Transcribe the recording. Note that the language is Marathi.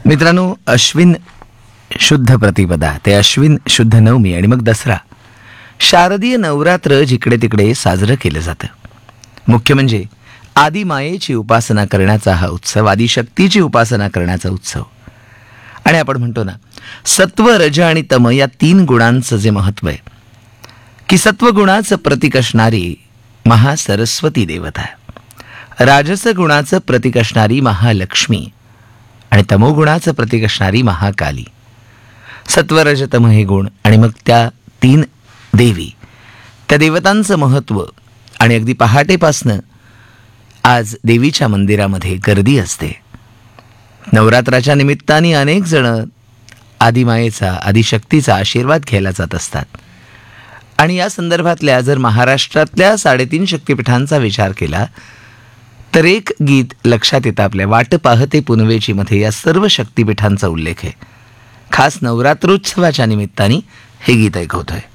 मित्रांनो, अश्विन शुद्ध प्रतिपदा ते अश्विन शुद्ध नवमी आणि मग दसरा, शारदीय नवरात्र जिकडे तिकडे साजरं केलं जातं. मुख्य म्हणजे आदिमायेची उपासना करण्याचा हा उत्सव, आदिशक्तीची उपासना करण्याचा उत्सव. आणि आपण म्हणतो ना, सत्व, रज आणि तम या 3 गुणांचं जे महत्व आहे, की सत्वगुणाचं प्रतीक असणारी महासरस्वती देवता, राजस गुणाचं प्रतीक असणारी महालक्ष्मी आणि तमोगुणाचं प्रतीक असणारी महाकाली. सत्वरजतम हे गुण आणि मग त्या 3 देवी, त्या देवतांचं महत्व. आणि अगदी पहाटेपासनं आज देवीच्या मंदिरामध्ये गर्दी असते. नवरात्राच्या निमित्ताने अनेक जण आदिमायेचा, आदिशक्तीचा आशीर्वाद घ्यायला जात असतात. आणि या संदर्भातल्या जर महाराष्ट्रातल्या 3.5 शक्तिपीठांचा विचार केला तर एक गीत लक्षात येतं आपल्या, वाट पाहते पुनवेची मध्ये या सर्व शक्तिपीठांचा उल्लेख आहे. खास नवरात्रोत्सवाच्या निमित्ताने हे गीत ऐकवतोय.